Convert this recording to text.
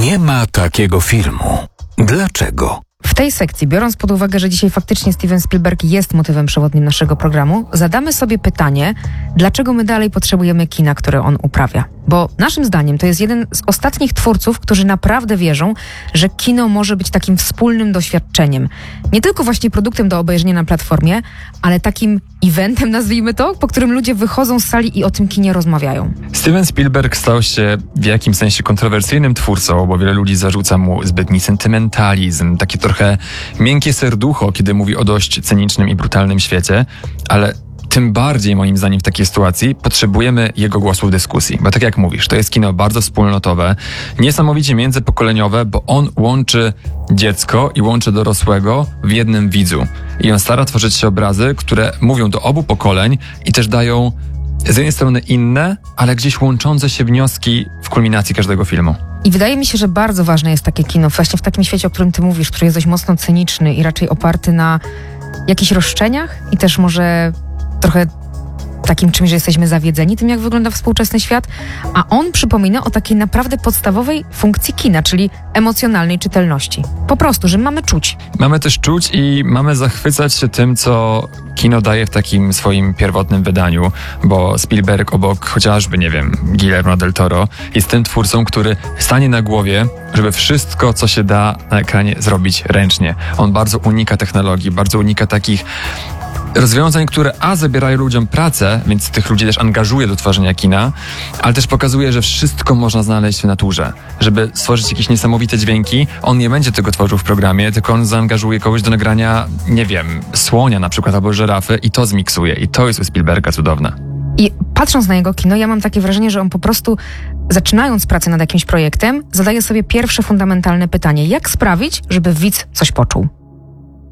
Nie ma takiego filmu. Dlaczego? W tej sekcji, biorąc pod uwagę, że dzisiaj faktycznie Steven Spielberg jest motywem przewodnim naszego programu, zadamy sobie pytanie, dlaczego my dalej potrzebujemy kina, które on uprawia. Bo naszym zdaniem to jest jeden z ostatnich twórców, którzy naprawdę wierzą, że kino może być takim wspólnym doświadczeniem. Nie tylko właśnie produktem do obejrzenia na platformie, ale takim eventem, nazwijmy to, po którym ludzie wychodzą z sali i o tym kinie rozmawiają. Steven Spielberg stał się w jakimś sensie kontrowersyjnym twórcą, bo wiele ludzi zarzuca mu zbytni sentymentalizm, takie trochę miękkie serducho, kiedy mówi o dość cynicznym i brutalnym świecie, ale tym bardziej, moim zdaniem, w takiej sytuacji potrzebujemy jego głosu w dyskusji. Bo tak jak mówisz, to jest kino bardzo wspólnotowe, niesamowicie międzypokoleniowe, bo on łączy dziecko i łączy dorosłego w jednym widzu. I on stara tworzyć się obrazy, które mówią do obu pokoleń i też dają z jednej strony inne, ale gdzieś łączące się wnioski w kulminacji każdego filmu. I wydaje mi się, że bardzo ważne jest takie kino, właśnie w takim świecie, o którym ty mówisz, który jest dość mocno cyniczny i raczej oparty na jakichś roszczeniach i też może trochę takim czymś, że jesteśmy zawiedzeni tym, jak wygląda współczesny świat, a on przypomina o takiej naprawdę podstawowej funkcji kina, czyli emocjonalnej czytelności. Po prostu, że mamy czuć. Mamy też czuć i mamy zachwycać się tym, co kino daje w takim swoim pierwotnym wydaniu, bo Spielberg obok chociażby, nie wiem, Guillermo del Toro jest tym twórcą, który stanie na głowie, żeby wszystko, co się da na ekranie zrobić ręcznie. On bardzo unika technologii, bardzo unika takich rozwiązań, które zabierają ludziom pracę, więc tych ludzi też angażuje do tworzenia kina, ale też pokazuje, że wszystko można znaleźć w naturze. Żeby stworzyć jakieś niesamowite dźwięki, on nie będzie tego tworzył w programie, tylko on zaangażuje kogoś do nagrania, nie wiem, słonia na przykład albo żyrafy i to zmiksuje. I to jest u Spielberga cudowne. I patrząc na jego kino, ja mam takie wrażenie, że on po prostu, zaczynając pracę nad jakimś projektem, zadaje sobie pierwsze fundamentalne pytanie: jak sprawić, żeby widz coś poczuł?